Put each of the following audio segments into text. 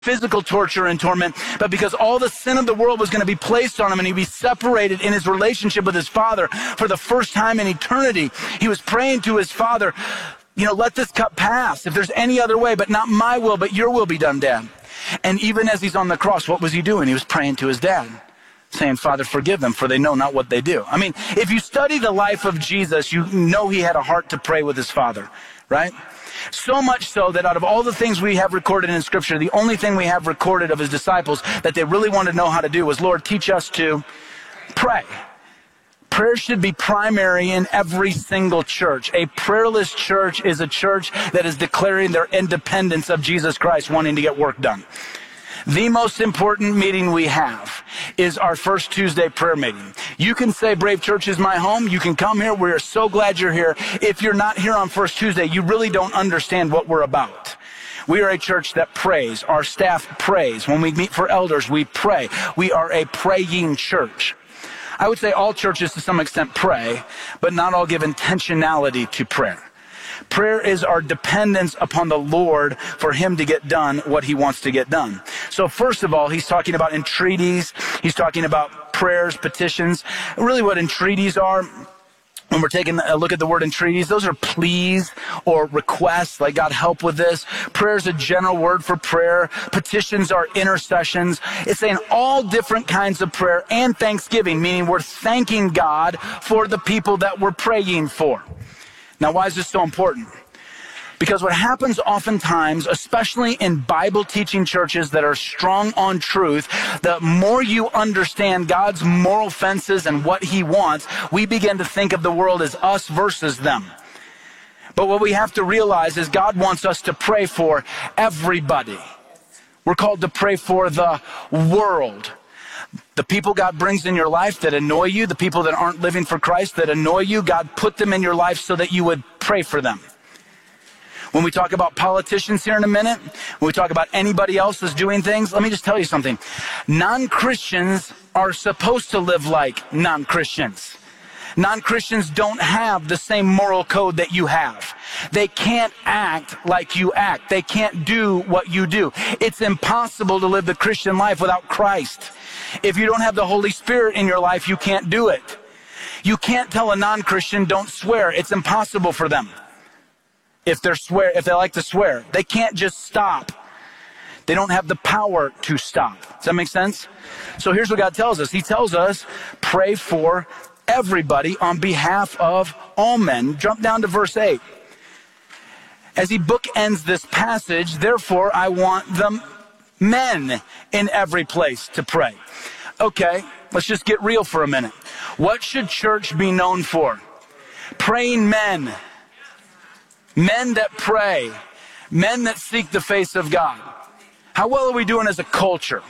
physical torture and torment, but because all the sin of the world was going to be placed on him and he'd be separated in his relationship with his Father for the first time in eternity. He was praying to his Father, let this cup pass if there's any other way, but not my will, but your will be done, Dad. And even as he's on the cross, what was he doing? He was praying to his dad, saying, Father, forgive them, for they know not what they do. I mean, if you study the life of Jesus, you know he had a heart to pray with his Father, right? So much so that out of all the things we have recorded in Scripture, the only thing we have recorded of his disciples that they really wanted to know how to do was, Lord, teach us to pray. Prayer should be primary in every single church. A prayerless church is a church that is declaring their independence of Jesus Christ, wanting to get work done. The most important meeting we have is our first Tuesday prayer meeting. You can say, Brave Church is my home. You can come here. We're so glad you're here. If you're not here on First Tuesday, you really don't understand what we're about. We are a church that prays. Our staff prays. When we meet for elders, we pray. We are a praying church. I would say all churches to some extent pray, but not all give intentionality to prayer. Prayer is our dependence upon the Lord for him to get done what he wants to get done. So first of all, he's talking about entreaties. He's talking about prayers, petitions. Really what entreaties are, when we're taking a look at the word entreaties, those are pleas or requests, like God help with this. Prayer is a general word for prayer. Petitions are intercessions. It's saying all different kinds of prayer and thanksgiving, meaning we're thanking God for the people that we're praying for. Now, why is this so important? Because what happens oftentimes, especially in Bible teaching churches that are strong on truth, the more you understand God's moral fences and what he wants, we begin to think of the world as us versus them. But what we have to realize is God wants us to pray for everybody. We're called to pray for the world. The people God brings in your life that annoy you, the people that aren't living for Christ that annoy you, God put them in your life so that you would pray for them. When we talk about politicians here in a minute, when we talk about anybody else that's doing things, let me just tell you something. Non-Christians are supposed to live like non-Christians. Non-Christians don't have the same moral code that you have. They can't act like you act. They can't do what you do. It's impossible to live the Christian life without Christ. If you don't have the Holy Spirit in your life, you can't do it. You can't tell a non-Christian, don't swear. It's impossible for them. If they like to swear, they can't just stop. They don't have the power to stop. Does that make sense? So here's what God tells us. He tells us, pray for everybody on behalf of all men. Jump down to verse 8. As he bookends this passage, therefore I want the men in every place to pray. Okay, let's just get real for a minute. What should church be known for? Praying men. Men that pray. Men that seek the face of God. How well are we doing as a culture?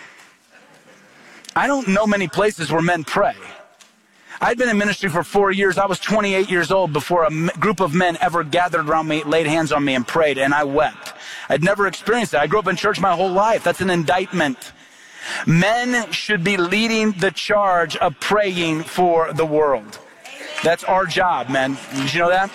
I don't know many places where men pray. I'd been in ministry for 4 years. I was 28 years old before a group of men ever gathered around me, laid hands on me, and prayed, and I wept. I'd never experienced that. I grew up in church my whole life. That's an indictment. Men should be leading the charge of praying for the world. That's our job, men. Did you know that?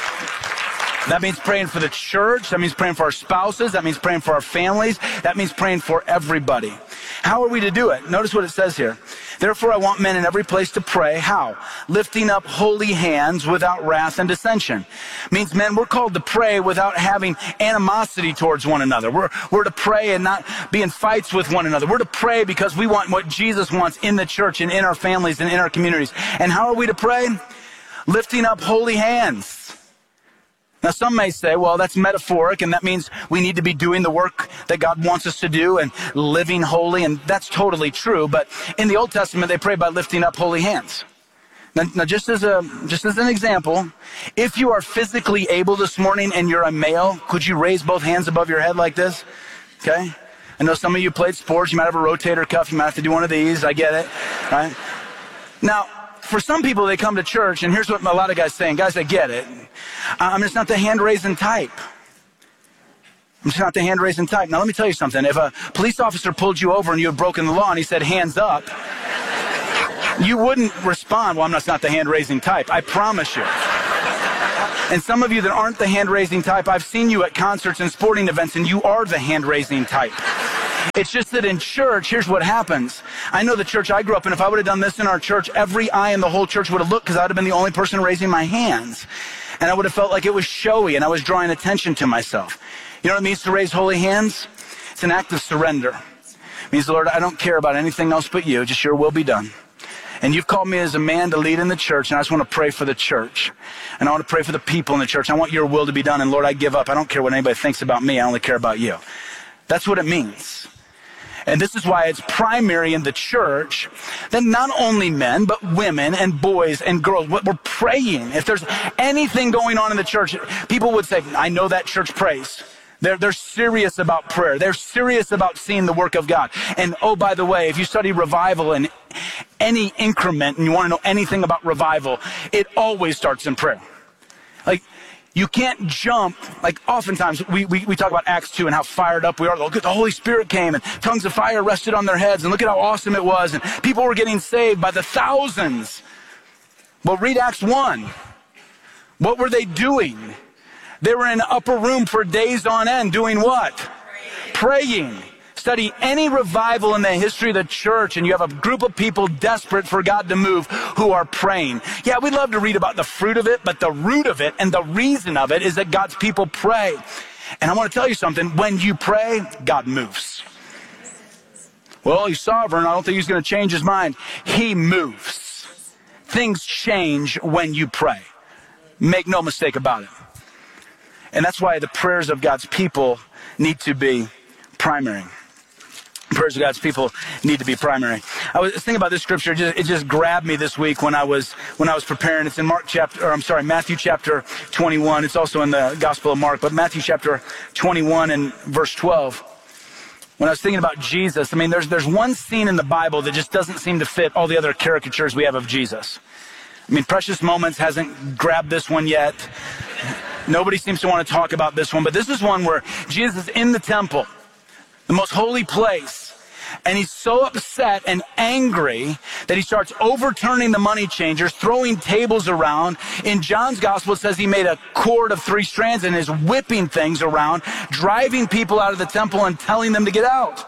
That means praying for the church. That means praying for our spouses. That means praying for our families. That means praying for everybody. How are we to do it? Notice what it says here. Therefore, I want men in every place to pray. How? Lifting up holy hands without wrath and dissension. Means, men, we're called to pray without having animosity towards one another. We're to pray and not be in fights with one another. We're to pray because we want what Jesus wants in the church and in our families and in our communities. And how are we to pray? Lifting up holy hands. Now, some may say, well, that's metaphoric, and that means we need to be doing the work that God wants us to do and living holy, and that's totally true. But in the Old Testament, they pray by lifting up holy hands. Now just as an example, if you are physically able this morning and you're a male, could you raise both hands above your head like this? Okay? I know some of you played sports. You might have a rotator cuff. You might have to do one of these. I get it. Right? Now, for some people, they come to church, and here's what a lot of guys saying. Guys, I get it. I'm just not the hand-raising type. I'm just not the hand-raising type. Now, let me tell you something. If a police officer pulled you over and you had broken the law and he said, hands up, you wouldn't respond, well, I'm just not the hand-raising type. I promise you. And some of you that aren't the hand-raising type, I've seen you at concerts and sporting events, and you are the hand-raising type. It's just that in church, here's what happens. I know the church I grew up in, if I would have done this in our church, every eye in the whole church would have looked because I would have been the only person raising my hands. And I would have felt like it was showy and I was drawing attention to myself. You know what it means to raise holy hands? It's an act of surrender. It means, Lord, I don't care about anything else but you, just your will be done. And you've called me as a man to lead in the church, and I just want to pray for the church. And I want to pray for the people in the church. I want your will to be done, and Lord, I give up. I don't care what anybody thinks about me. I only care about you. That's what it means. And this is why it's primary in the church that not only men, but women and boys and girls, we're praying. If there's anything going on in the church, people would say, I know that church prays. They're serious about prayer. They're serious about seeing the work of God. And oh, by the way, if you study revival in any increment and you want to know anything about revival, it always starts in prayer. Like, you can't jump, like oftentimes we talk about Acts 2 and how fired up we are. Look, the Holy Spirit came and tongues of fire rested on their heads and look at how awesome it was. And people were getting saved by the thousands. Well, read Acts 1. What were they doing? They were in an upper room for days on end doing what? Praying. Study any revival in the history of the church and you have a group of people desperate for God to move who are praying. Yeah, we love to read about the fruit of it, but the root of it and the reason of it is that God's people pray. And I want to tell you something. When you pray, God moves. Well, he's sovereign. I don't think he's going to change his mind. He moves. Things change when you pray. Make no mistake about it. And that's why the prayers of God's people need to be primary. Prayers of God's people need to be primary. I was thinking about this scripture. It just grabbed me this week when I was preparing. It's in Matthew chapter 21. It's also in the Gospel of Mark, but Matthew chapter 21 and verse 12. When I was thinking about Jesus, I mean, there's one scene in the Bible that just doesn't seem to fit all the other caricatures we have of Jesus. I mean, Precious Moments hasn't grabbed this one yet. Nobody seems to want to talk about this one, but this is one where Jesus is in the temple, the most holy place, and he's so upset and angry that he starts overturning the money changers, throwing tables around. In John's gospel, it says he made a cord of 3 strands and is whipping things around, driving people out of the temple and telling them to get out.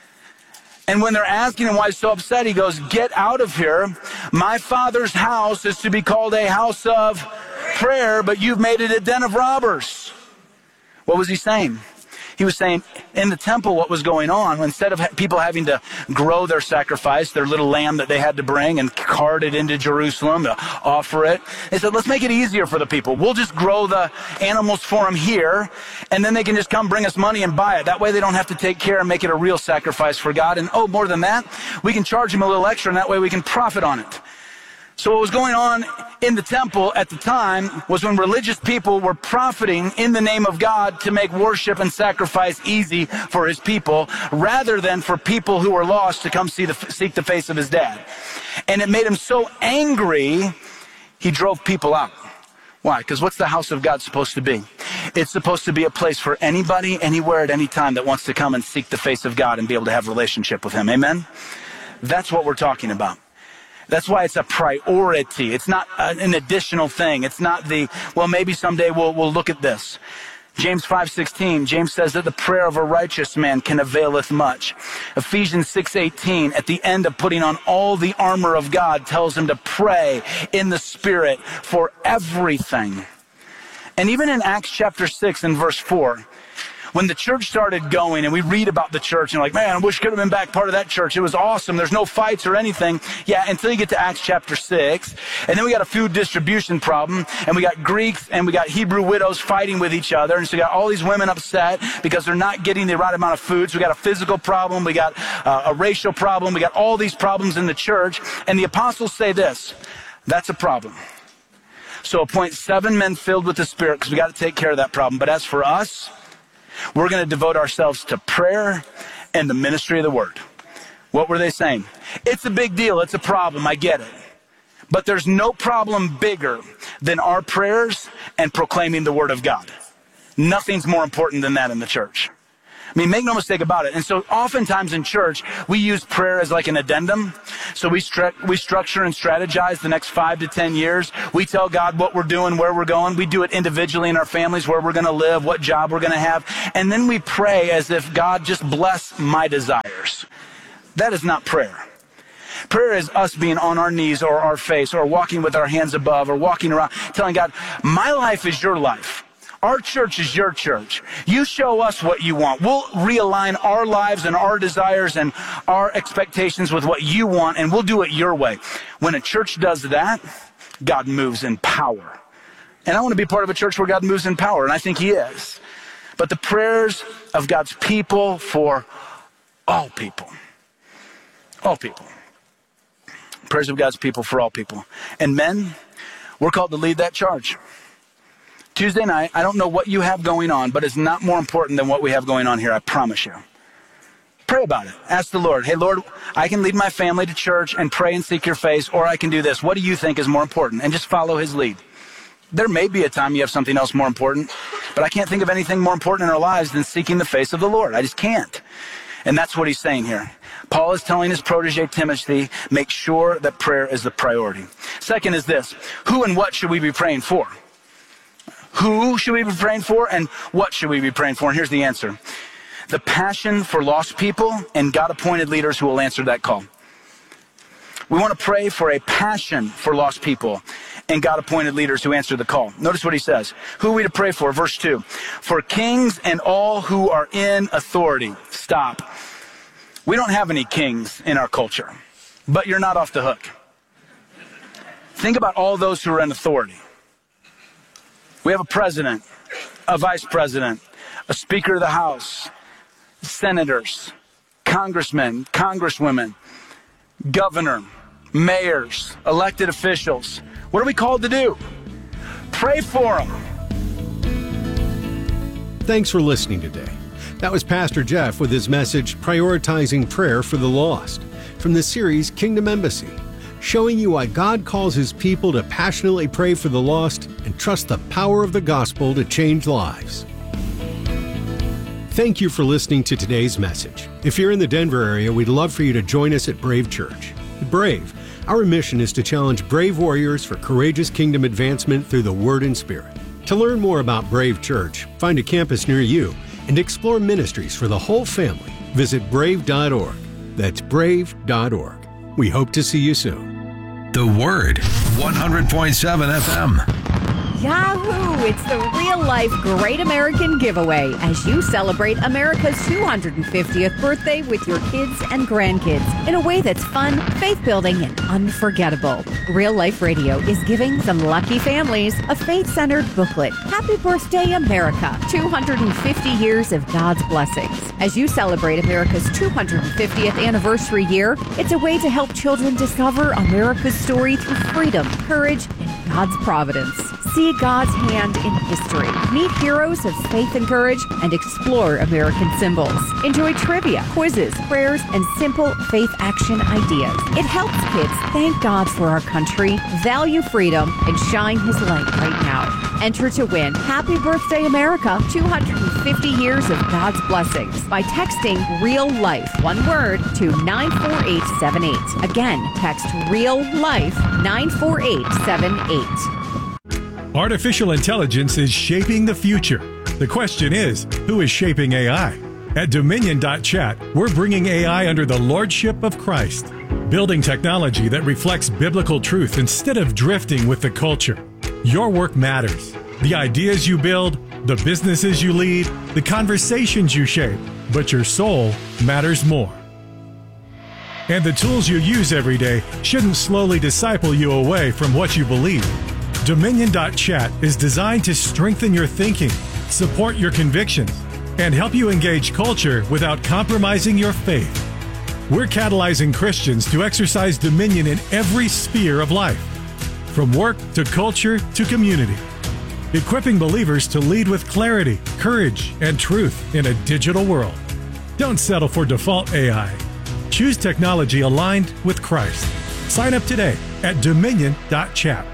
And when they're asking him why he's so upset, he goes, get out of here. My Father's house is to be called a house of prayer, but you've made it a den of robbers. What was he saying? He was saying in the temple what was going on, instead of people having to grow their sacrifice, their little lamb that they had to bring and cart it into Jerusalem to offer it, they said, let's make it easier for the people. We'll just grow the animals for them here, and then they can just come bring us money and buy it. That way they don't have to take care and make it a real sacrifice for God. And oh, more than that, we can charge them a little extra, and that way we can profit on it. So what was going on in the temple at the time was when religious people were profiting in the name of God to make worship and sacrifice easy for his people, rather than for people who were lost to come seek the face of his dad. And it made him so angry, he drove people out. Why? Because what's the house of God supposed to be? It's supposed to be a place for anybody, anywhere, at any time that wants to come and seek the face of God and be able to have a relationship with him. Amen? That's what we're talking about. That's why it's a priority. It's not an additional thing. It's not well, maybe someday we'll look at this. James 5:16, James says that the prayer of a righteous man can availeth much. Ephesians 6:18, at the end of putting on all the armor of God, tells him to pray in the Spirit for everything. And even in Acts chapter 6 and verse 4, when the church started going and we read about the church and like, man, I wish I could have been back part of that church. It was awesome. There's no fights or anything. Yeah, until you get to Acts chapter 6. And then we got a food distribution problem. And we got Greeks and we got Hebrew widows fighting with each other. And so we got all these women upset because they're not getting the right amount of food. So we got a physical problem. We got a racial problem. We got all these problems in the church. And the apostles say this, that's a problem. So appoint 7 men filled with the Spirit because we got to take care of that problem. But as for us, we're going to devote ourselves to prayer and the ministry of the word. What were they saying? It's a big deal. It's a problem. I get it. But there's no problem bigger than our prayers and proclaiming the word of God. Nothing's more important than that in the church. I mean, make no mistake about it. And so oftentimes in church, we use prayer as like an addendum. So we structure and strategize the next 5 to 10 years. We tell God what we're doing, where we're going. We do it individually in our families, where we're going to live, what job we're going to have. And then we pray as if God just bless my desires. That is not prayer. Prayer is us being on our knees or our face or walking with our hands above or walking around telling God, my life is your life. Our church is your church. You show us what you want. We'll realign our lives and our desires and our expectations with what you want, and we'll do it your way. When a church does that, God moves in power. And I want to be part of a church where God moves in power, and I think he is. But the prayers of God's people for all people. All people. Prayers of God's people for all people. And men, we're called to lead that charge. Tuesday night, I don't know what you have going on, but it's not more important than what we have going on here, I promise you. Pray about it. Ask the Lord, hey, Lord, I can lead my family to church and pray and seek your face, or I can do this. What do you think is more important? And just follow his lead. There may be a time you have something else more important, but I can't think of anything more important in our lives than seeking the face of the Lord. I just can't. And that's what he's saying here. Paul is telling his protege Timothy, make sure that prayer is the priority. Second is this, who and what should we be praying for? Who should we be praying for and what should we be praying for? And here's the answer. The passion for lost people and God-appointed leaders who will answer that call. We want to pray for a passion for lost people and God-appointed leaders who answer the call. Notice what he says. Who are we to pray for? Verse 2. For kings and all who are in authority. Stop. We don't have any kings in our culture, but you're not off the hook. Think about all those who are in authority. We have a president, a vice president, a speaker of the House, senators, congressmen, congresswomen, governor, mayors, elected officials. What are we called to do? Pray for them. Thanks for listening today. That was Pastor Jeff with his message, Prioritizing Prayer for the Lost, from the series Kingdom Embassy, showing you why God calls his people to passionately pray for the lost and trust the power of the gospel to change lives. Thank you for listening to today's message. If you're in the Denver area, we'd love for you to join us at Brave Church. At Brave, our mission is to challenge brave warriors for courageous kingdom advancement through the Word and Spirit. To learn more about Brave Church, find a campus near you, and explore ministries for the whole family, visit brave.org. That's brave.org. We hope to see you soon. The Word, 100.7 FM. Yahoo! It's the real-life Great American Giveaway as you celebrate America's 250th birthday with your kids and grandkids in a way that's fun, faith-building, and unforgettable. Real Life Radio is giving some lucky families a faith-centered booklet, Happy Birthday America, 250 years of God's blessings. As you celebrate America's 250th anniversary year, it's a way to help children discover America's story through freedom, courage, and God's providence. See God's hand in history. Meet heroes of faith and courage and explore American symbols. Enjoy trivia, quizzes, prayers, and simple faith action ideas. It helps kids thank God for our country, value freedom, and shine his light right now. Enter to win Happy Birthday America, 250 years of God's blessings by texting REAL LIFE, one word, to 94878. Again, text REAL LIFE 94878. Artificial intelligence is shaping the future. The question is, who is shaping AI? At Dominion.chat, we're bringing AI under the lordship of Christ, building technology that reflects biblical truth instead of drifting with the culture. Your work matters. The ideas you build, the businesses you lead, the conversations you shape, but your soul matters more. And the tools you use every day shouldn't slowly disciple you away from what you believe. Dominion.chat is designed to strengthen your thinking, support your convictions, and help you engage culture without compromising your faith. We're catalyzing Christians to exercise dominion in every sphere of life, from work to culture to community, equipping believers to lead with clarity, courage, and truth in a digital world. Don't settle for default AI. Choose technology aligned with Christ. Sign up today at Dominion.chat.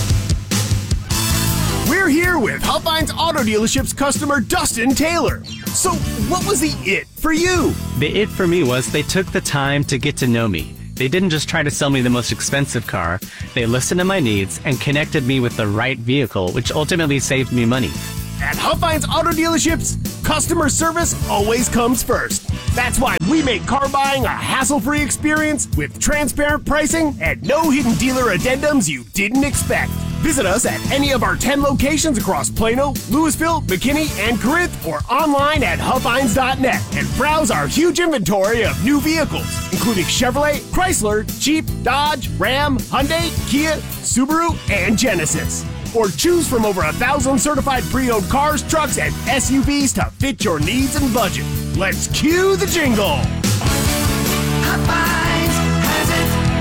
We're here with Huffines Auto Dealership's customer Dustin Taylor. So, what was the it for you? The it for me was they took the time to get to know me. They didn't just try to sell me the most expensive car. They listened to my needs and connected me with the right vehicle, which ultimately saved me money. At Huffines Auto Dealerships, customer service always comes first. That's why we make car buying a hassle-free experience with transparent pricing and no hidden dealer addendums you didn't expect. Visit us at any of our 10 locations across Plano, Louisville, McKinney, and Corinth, or online at Huffines.net and browse our huge inventory of new vehicles, including Chevrolet, Chrysler, Jeep, Dodge, Ram, Hyundai, Kia, Subaru, and Genesis. Or choose from over 1,000 certified pre-owned cars, trucks, and SUVs to fit your needs and budget. Let's cue the jingle. Huffines has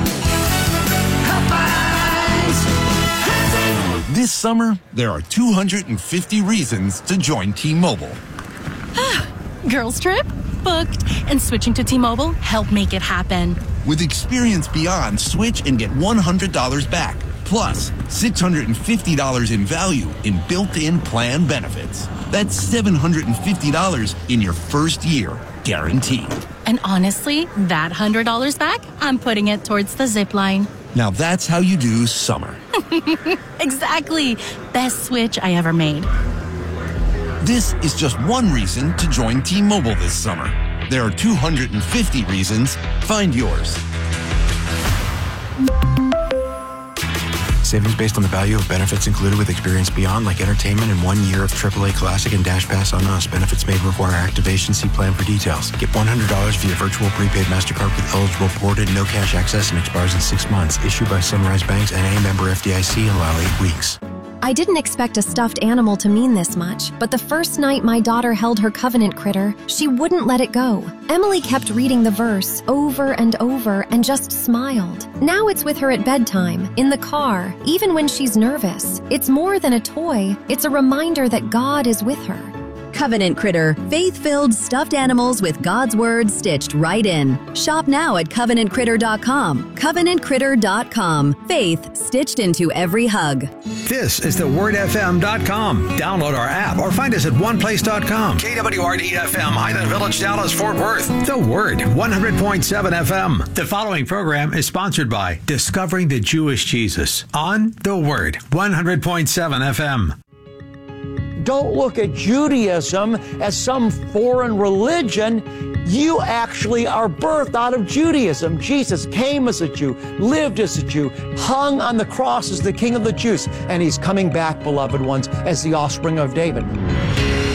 it. This summer, there are 250 reasons to join T-Mobile. Girls trip? Booked. And switching to T-Mobile helped make it happen. With Experience Beyond, switch and get $100 back. Plus, $650 in value in built-in plan benefits. That's $750 in your first year, guaranteed. And honestly, that $100 back, I'm putting it towards the zip line. Now that's how you do summer. Exactly. Best switch I ever made. This is just one reason to join T-Mobile this summer. There are 250 reasons. Find yours. Savings based on the value of benefits included with Experience Beyond, like entertainment and 1 year of AAA Classic and Dash Pass on us. Benefits may require activation. See plan for details. Get $100 via virtual prepaid MasterCard with eligible ported, no cash access, and expires in 6 months. Issued by Sunrise Banks and a member FDIC and allow 8 weeks. I didn't expect a stuffed animal to mean this much, but the first night my daughter held her covenant critter, she wouldn't let it go. Emily kept reading the verse over and over and just smiled. Now it's with her at bedtime, in the car, even when she's nervous. It's more than a toy, it's a reminder that God is with her. Covenant Critter, faith-filled stuffed animals with God's Word stitched right in. Shop now at CovenantCritter.com. CovenantCritter.com. Faith stitched into every hug. This is thewordfm.com. Download our app or find us at oneplace.com. KWRD-FM, Highland Village, Dallas, Fort Worth. The Word, 100.7 FM. The following program is sponsored by Discovering the Jewish Jesus on The Word, 100.7 FM. Don't look at Judaism as some foreign religion. You actually are birthed out of Judaism. Jesus came as a Jew, lived as a Jew, hung on the cross as the King of the Jews, and he's coming back, beloved ones, as the offspring of David.